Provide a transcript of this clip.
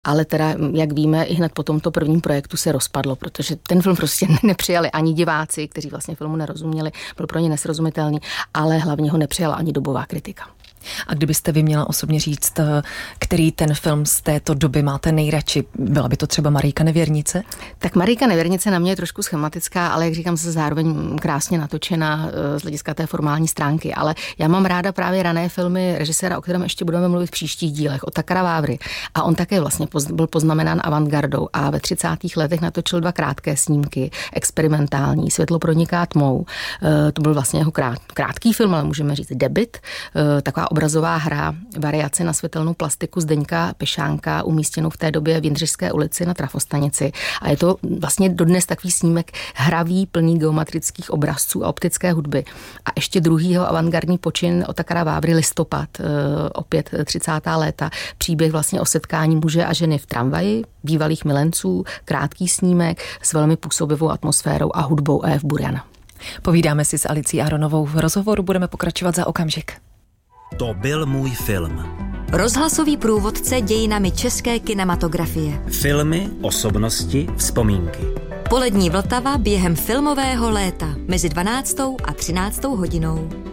Ale teda, jak víme, i hned po tomto prvním projektu se rozpadlo, protože ten film prostě nepřijali ani diváci, kteří vlastně filmu nerozuměli, byl pro ně nesrozumitelný, ale hlavně ho nepřijala ani dobová kritika. A kdybyste vy měla osobně říct, který ten film z této doby máte nejradši, byla by to třeba Marijka nevěrnice? Tak Marijka nevěrnice na mě je trošku schematická, ale jak říkám, se zároveň krásně natočená z hlediska té formální stránky. Ale já mám ráda právě rané filmy režiséra, o kterém ještě budeme mluvit v příštích dílech, Otakara Vávry. A on také vlastně byl poznamenán avantgardou a ve 30. letech natočil 2 krátké snímky, experimentální, Světlo proniká tmou. To byl vlastně jeho krátký film, ale můžeme říct debut, taková obrazová hra, variace na světelnou plastiku Zdeňka Pešánka, umístěnou v té době v Jindřišské ulici na trafostanici. A je to vlastně dodnes takový snímek hravý, plný geometrických obrazců a optické hudby. A ještě druhýho avantgardní počin Otakara Vávry Listopad, opět 30. léta, příběh vlastně o setkání muže a ženy v tramvaji, bývalých milenců, krátký snímek s velmi působivou atmosférou a hudbou A.F. Burjana. Povídáme si s Alicí Aronovou. V rozhovoru budeme pokračovat za okamžik. To byl můj film. Rozhlasový průvodce dějinami české kinematografie. Filmy, osobnosti, vzpomínky. Polední Vltava během filmového léta mezi 12. a 13. hodinou.